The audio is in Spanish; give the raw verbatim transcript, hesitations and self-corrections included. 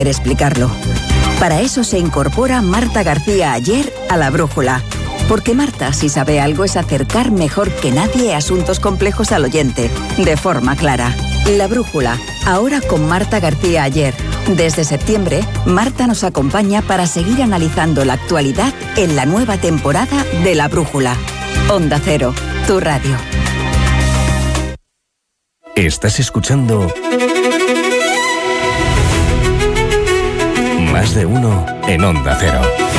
explicarlo. Para eso se incorpora Marta García Aller a La Brújula. Porque Marta, si sabe algo, es acercar mejor que nadie asuntos complejos al oyente, de forma clara. La Brújula, ahora con Marta García Aller. Desde septiembre, Marta nos acompaña para seguir analizando la actualidad en la nueva temporada de La Brújula. Onda Cero, tu radio. Estás escuchando Más de Uno en Onda Cero.